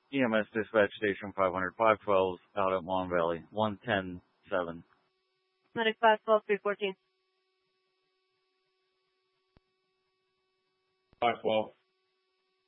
EMS dispatch station 500, 512 out at Mon Valley, 110-7. Medic 512, 314. 512.